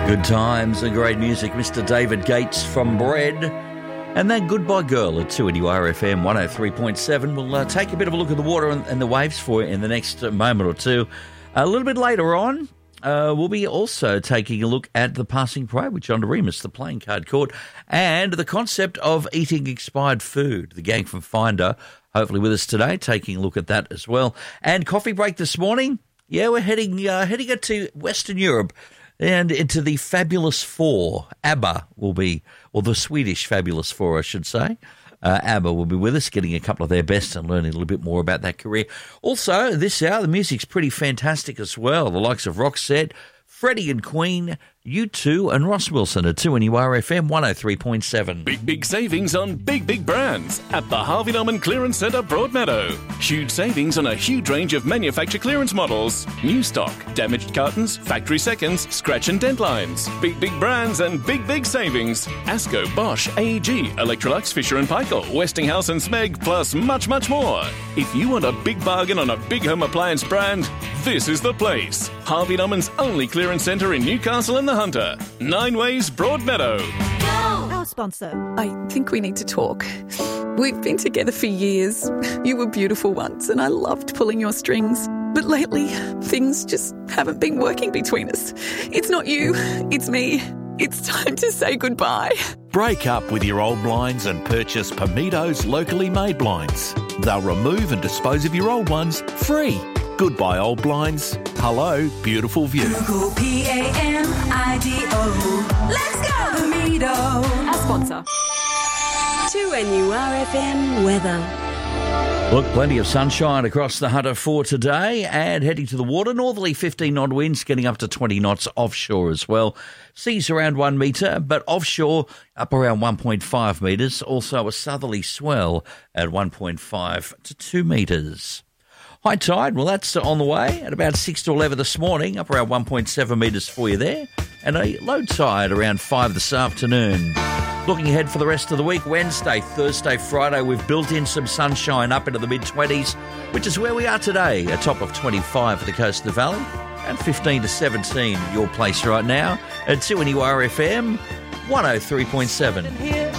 Good times and great music, Mr. David Gates from Bread. And that Goodbye Girl at 2NURFM 103.7. We'll take a bit of a look at the water and the waves for you in the next moment or two. A little bit later on, we'll be also taking a look at the passing parade with John DeRemus, the playing card court, and the concept of eating expired food. The gang from Finder, hopefully with us today, taking a look at that as well. And coffee break this morning. Yeah, we're heading to Western Europe and into the Fabulous Four. ABBA will be, or the Swedish Fabulous Four, I should say. ABBA will be with us, getting a couple of their best and learning a little bit more about that career. Also, this hour, the music's pretty fantastic as well. The likes of Roxette, Freddie and Queen, U2 and Ross Wilson at 2NURFM 103.7. Big savings on big brands at the Harvey Norman Clearance Centre Broadmeadow. Huge savings on a huge range of manufacturer clearance models. New stock, damaged cartons, factory seconds, scratch and dent lines. Big brands and big savings. Asco, Bosch, AEG, Electrolux, Fisher & Paykel, Westinghouse and Smeg, plus much more. If you want a big bargain on a big home appliance brand, this is the place. Harvey Norman's only clearance centre in Newcastle and the Hunter. 9 Ways Broadmeadow. Our sponsor. I think we need to talk. We've been together for years. You were beautiful once and I loved pulling your strings. But lately, things just haven't been working between us. It's not you, it's me. It's time to say goodbye. Break up with your old blinds and purchase Pamitos locally made blinds. They'll remove and dispose of your old ones free. Goodbye old blinds. Hello, beautiful view. Google PAMIDO. Let's go! Pamido. Our sponsor. 2NURFM weather. Look, plenty of sunshine across the Hunter for today and heading to the water. Northerly 15 knot winds getting up to 20 knots offshore as well. Seas around 1 metre, but offshore up around 1.5 metres. Also a southerly swell at 1.5 to 2 metres. High tide, well, that's on the way at about 6 to 11 this morning, up around 1.7 metres for you there. And a low tide around 5 this afternoon. Looking ahead for the rest of the week, Wednesday, Thursday, Friday, we've built in some sunshine up into the mid-20s, which is where we are today, a top of 25 for the coast of the valley, and 15 to 17 your place right now at 2NURFM 103.7.